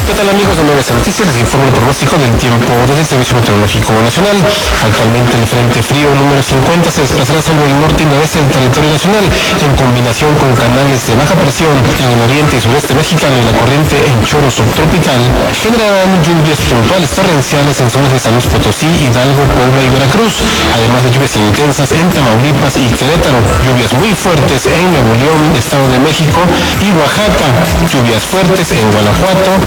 ¿Qué tal, amigos de MBS Noticias? Les informo el pronóstico del tiempo desde el Servicio Meteorológico Nacional. Actualmente el frente frío número 50 se desplazará sobre el norte y noroeste del territorio nacional, en combinación con canales de baja presión en el oriente y sureste mexicano y la corriente en chorro subtropical, generarán lluvias puntuales torrenciales en zonas de San Luis Potosí, Hidalgo, Puebla y Veracruz, además de lluvias intensas en Tamaulipas y Querétaro, lluvias muy fuertes en Nuevo León, Estado de México y Oaxaca, lluvias fuertes en Guanajuato,